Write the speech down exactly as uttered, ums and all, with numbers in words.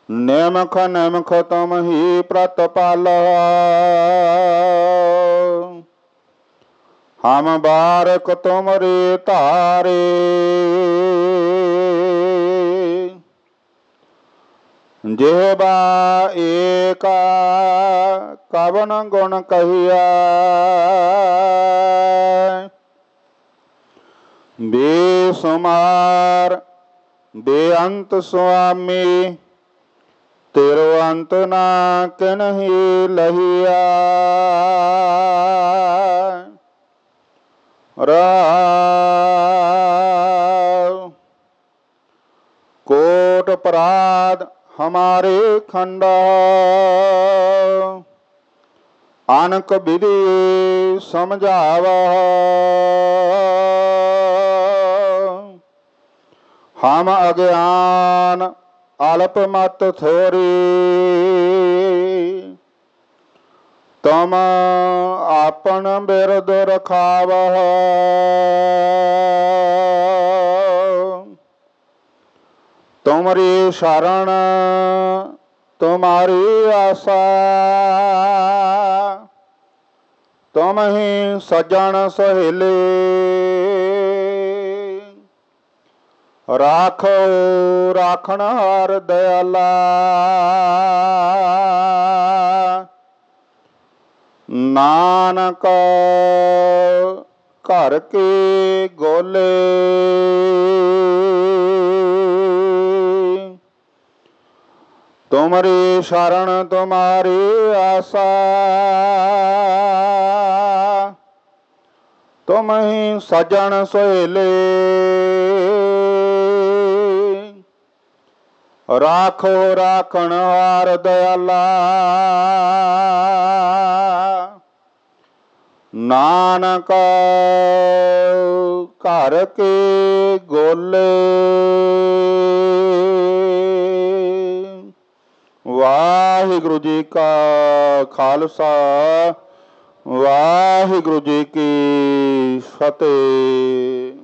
ਨਿਮਖ ਨਿਮਖ ਤੁਮ ਹੀ ਪ੍ਰਤਪਾਲ। ਹਮ ਬਾਰਕ ਤੁਮਰੇ ਧਾਰੇ। ਜਿਹਬਾ ਏਕਾ ਕਵਨ ਗੁਣ ਕਹੀਆ। ਬੇਸੁਮਾਰ ਬੇਅੰਤ ਸੁਆਮੀ। ਤੇਰੋ ਅੰਤ ਨਾ ਕਿਨਹੀ ਲਹੀਆ। ਰਾਮ ਕੋਟ ਅਪਰਾਧ ਹਮਾਰੇ ਖੰਡਾ। ਅਨਕ ਵਿਧि ਸਮਝਾਵਾ। ਹਮ ਅਗਿਆਨ ਅਲਪ ਮਤ ਥੋਰੀ। ਤੁਮ ਆਪਨ ਬਿਰਦ ਰਖਾਵਹ। ਤੁਮਰੀ ਸ਼ਰਨ ਤੁਮਾਰੀ ਆਸਾ। ਤੁਮ ਹੀ ਸੱਜਣ ਸਹੇਲੇ। ਰਾਖੋ ਰਾਖਣਹਾਰ ਦਇਆਲਾ। ਨਾਨਕ ਘਰ ਕੀ ਗੋਲੇ। ਤੁਮਰੀ ਸ਼ਰਨ ਤੁਮਾਰੀ ਆਸਾ। ਤੁਮ ਹੀ ਸੱਜਣ ਸਹੇਲੇ। ਰਾਖੋ ਰਾਖਣਹਾਰ ਦਇਆਲਾ। ਨਾਨਕ ਘਰ ਕੀ ਗੋਲੇ। ਵਾਹਿਗੁਰੂ ਜੀ ਕਾ ਖਾਲਸਾ ਵਾਹਿਗੁਰੂ ਜੀ ਕੀ ਫਤਿਹ।